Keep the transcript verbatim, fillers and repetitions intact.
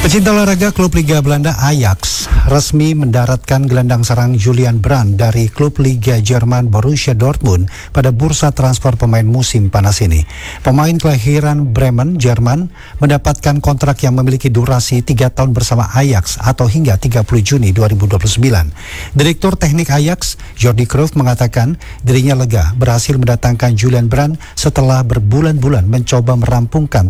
Pecinta olahraga klub Liga Belanda Ajax resmi mendaratkan gelandang serang Julian Brandt dari klub Liga Jerman Borussia Dortmund pada bursa transfer pemain musim panas ini. Pemain kelahiran Bremen, Jerman, mendapatkan kontrak yang memiliki durasi tiga tahun bersama Ajax atau hingga tiga puluh Juni dua ribu dua puluh sembilan. Direktur teknik Ajax, Jordi Cruyff, mengatakan dirinya lega berhasil mendatangkan Julian Brandt setelah berbulan-bulan mencoba merampungkan